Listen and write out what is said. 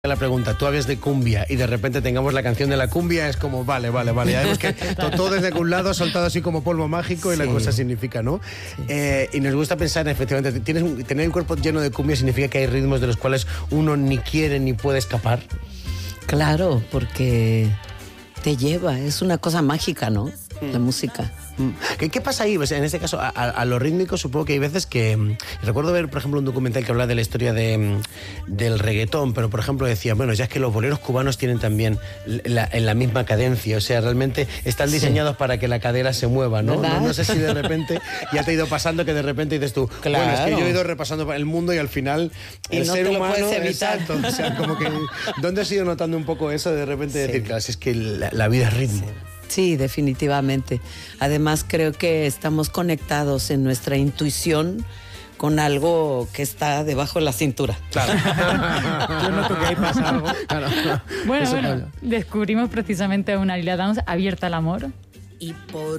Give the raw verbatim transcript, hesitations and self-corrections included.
La pregunta, tú hablas de cumbia y de repente tengamos la canción de la cumbia, es como, vale, vale, vale, ya vemos que todo desde algún lado soltado así como polvo mágico y sí. La cosa significa, ¿no? Sí. Eh, y nos gusta pensar, efectivamente, tienes un, tener el cuerpo lleno de cumbia significa que hay ritmos de los cuales uno ni quiere ni puede escapar. Claro, porque te lleva, es una cosa mágica, ¿no? Mm. La música. ¿Qué, ¿Qué pasa ahí? Pues en este caso, a, a lo rítmico supongo que hay veces que... Recuerdo ver, por ejemplo, un documental que habla de la historia de, del reggaetón, pero, por ejemplo, decía, bueno, ya es que los boleros cubanos tienen también la, en la misma cadencia, o sea, realmente están diseñados sí. para que la cadera se mueva, ¿no? ¿no? No sé si de repente ya te ha ido pasando que de repente dices tú, claro. Bueno, es que yo he ido repasando el mundo y al final y el no ser te humano... lo puedes evitar. Exacto, o sea, como que... ¿Dónde has ido notando un poco eso de repente sí. decir, claro, si es que la, la vida es ritmo? Sí. Sí, definitivamente. Además, creo que estamos conectados en nuestra intuición con algo que está debajo de la cintura. Claro. Yo noto que ahí pasa algo. Claro. Bueno, bueno, descubrimos precisamente una Lila Downs abierta al amor. Y por